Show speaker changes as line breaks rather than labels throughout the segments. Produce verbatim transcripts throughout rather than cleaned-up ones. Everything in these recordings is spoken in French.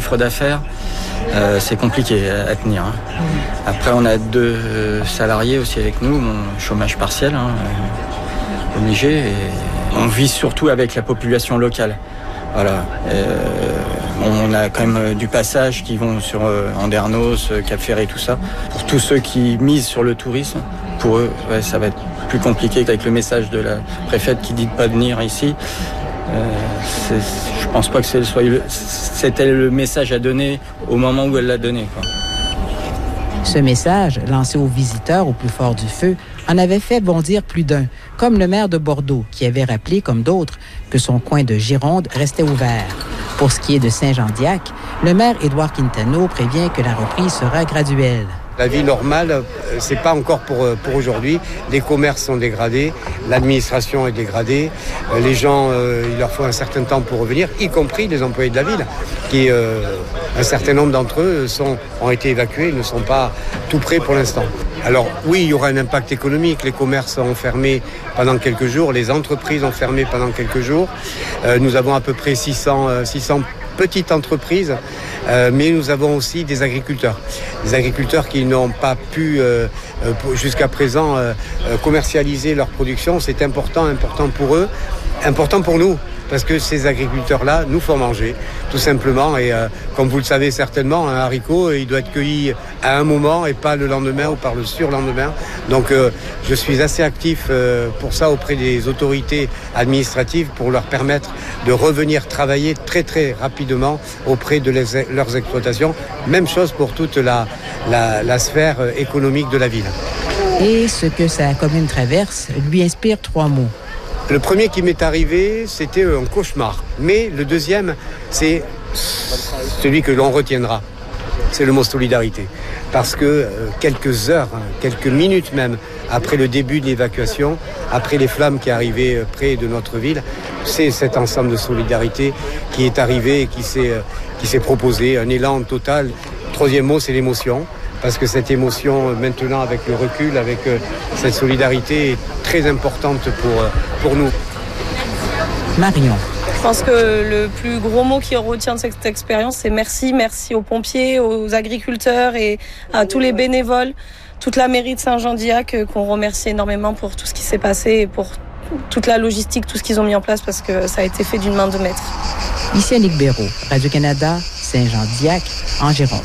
chiffre d'affaires, euh, c'est compliqué à, à tenir. Hein. Après, on a deux salariés aussi avec nous, mon chômage partiel, hein, euh, obligé. Et on vit surtout avec la population locale. Voilà. Euh, on a quand même du passage qui vont sur euh, Andernos, Cap Ferré, tout ça. Pour tous ceux qui misent sur le tourisme, pour eux, ouais, ça va être plus compliqué avec le message de la préfète qui dit de pas venir ici. Euh, c'est, je pense pas que c'est, soit, c'était le message à donner au moment où elle l'a donné, quoi.
Ce message, lancé aux visiteurs au plus fort du feu, en avait fait bondir plus d'un, comme le maire de Bordeaux, qui avait rappelé, comme d'autres, que son coin de Gironde restait ouvert. Pour ce qui est de Saint-Jean-d'Iac, le maire Édouard Quintano prévient que la reprise sera graduelle.
La vie normale, c'est pas encore pour, pour aujourd'hui. Les commerces sont dégradés, l'administration est dégradée, les gens, euh, il leur faut un certain temps pour revenir, y compris les employés de la ville, qui, euh, un certain nombre d'entre eux sont, ont été évacués, ne sont pas tout prêts pour l'instant. Alors oui, il y aura un impact économique, les commerces ont fermé pendant quelques jours, les entreprises ont fermé pendant quelques jours. Euh, nous avons à peu près six cents, euh, six cents petites entreprises, euh, mais nous avons aussi des agriculteurs. Des agriculteurs qui n'ont pas pu euh, jusqu'à présent euh, commercialiser leur production. C'est important, important pour eux, important pour nous. Parce que ces agriculteurs-là nous font manger, tout simplement. Et euh, comme vous le savez certainement, un haricot, il doit être cueilli à un moment et pas le lendemain ou par le surlendemain. Donc euh, je suis assez actif euh, pour ça auprès des autorités administratives pour leur permettre de revenir travailler très très rapidement auprès de les, leurs exploitations. Même chose pour toute la, la, la sphère économique de la ville.
Et ce que sa commune traverse lui inspire trois mots.
Le premier qui m'est arrivé, c'était un cauchemar. Mais le deuxième, c'est celui que l'on retiendra. C'est le mot solidarité. Parce que euh, quelques heures, quelques minutes même, après le début de l'évacuation, après les flammes qui arrivaient près de notre ville, c'est cet ensemble de solidarité qui est arrivé et qui s'est, euh, qui s'est proposé. Un élan total. Troisième mot, c'est l'émotion. Parce que cette émotion, maintenant, avec le recul, avec euh, cette solidarité, est très importante pour, euh, pour nous.
Marion.
Je pense que le plus gros mot qui retient de cette expérience, c'est merci. Merci aux pompiers, aux agriculteurs et à tous les bénévoles, toute la mairie de Saint-Jean-d'Iac, qu'on remercie énormément pour tout ce qui s'est passé et pour toute la logistique, tout ce qu'ils ont mis en place, parce que ça a été fait d'une main de maître.
Ici Annick Béraud, Radio-Canada, Saint-Jean-d'Iac, en Gironde.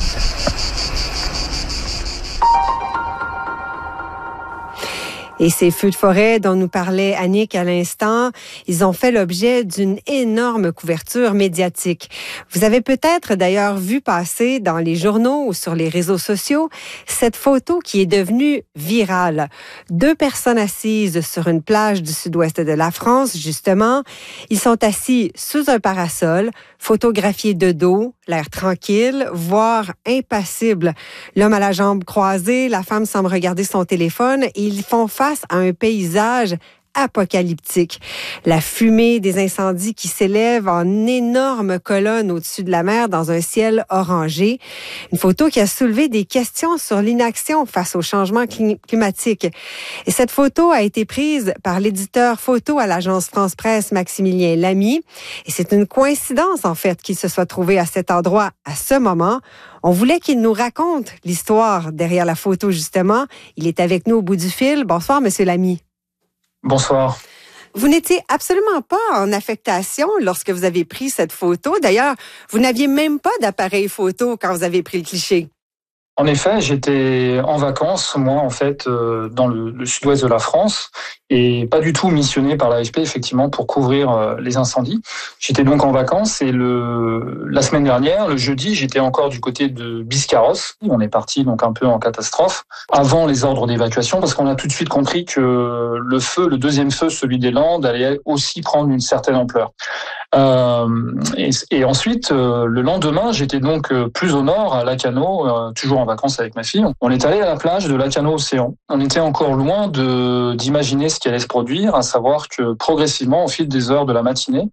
Et ces feux de forêt dont nous parlait Annick à l'instant, ils ont fait l'objet d'une énorme couverture médiatique. Vous avez peut-être d'ailleurs vu passer dans les journaux ou sur les réseaux sociaux cette photo qui est devenue virale. Deux personnes assises sur une plage du sud-ouest de la France, justement. Ils sont assis sous un parasol, photographiés de dos, l'air tranquille, voire impassible. L'homme à la jambe croisée, la femme semble regarder son téléphone et ils font face à un paysage apocalyptique. La fumée des incendies qui s'élève en énormes colonnes au-dessus de la mer dans un ciel orangé. Une photo qui a soulevé des questions sur l'inaction face au changement climatique. Et cette photo a été prise par l'éditeur photo à l'agence France Presse, Maximilien Lamy. Et c'est une coïncidence, en fait, qu'il se soit trouvé à cet endroit à ce moment. On voulait qu'il nous raconte l'histoire derrière la photo, justement. Il est avec nous au bout du fil. Bonsoir, Monsieur Lamy.
Bonsoir.
Vous n'étiez absolument pas en affectation lorsque vous avez pris cette photo. D'ailleurs, vous n'aviez même pas d'appareil photo quand vous avez pris le cliché.
En effet, j'étais en vacances, moi, en fait, euh, dans le, le sud-ouest de la France, et pas du tout missionné par l'A F P, effectivement, pour couvrir euh, les incendies. J'étais donc en vacances, et le la semaine dernière, le jeudi, j'étais encore du côté de Biscarrosse. On est parti donc un peu en catastrophe, avant les ordres d'évacuation, parce qu'on a tout de suite compris que le feu, le deuxième feu, celui des Landes, allait aussi prendre une certaine ampleur. Euh, et, et ensuite, euh, le lendemain, j'étais donc euh, plus au nord, à Lacanau, euh, toujours en vacances avec ma fille. On est allé à la plage de Lacanau-Océan. On était encore loin de d'imaginer ce qui allait se produire, à savoir que progressivement, au fil des heures de la matinée,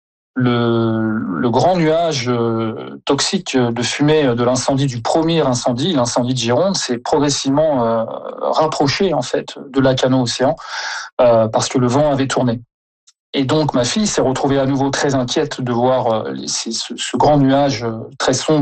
le, le grand nuage euh, toxique de fumée de l'incendie, du premier incendie, l'incendie de Gironde, s'est progressivement euh, rapproché en fait de Lacanau-Océan euh, parce que le vent avait tourné. Et donc, ma fille s'est retrouvée à nouveau très inquiète de voir euh, ces, ce, ce grand nuage euh, très sombre